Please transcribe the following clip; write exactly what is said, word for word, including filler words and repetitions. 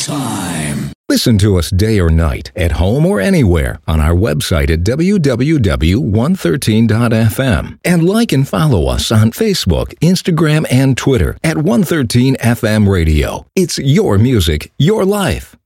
time. Listen to us day or night, at home or anywhere, on our website at w w w dot one thirteen dot f m. And like and follow us on Facebook, Instagram, and Twitter at one thirteen F M Radio. It's your music, your life.